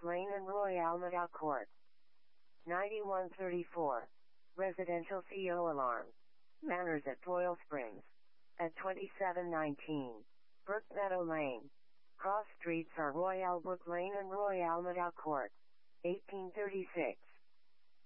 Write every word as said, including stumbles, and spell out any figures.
Brook Lane and Royale Meadow Court. ninety-one thirty-four. Residential C O alarm. Manners at Royal Springs. At twenty-seven nineteen. Brook Meadow Lane. Cross streets are Royale Brook Lane and Royale Meadow Court. eighteen thirty-six.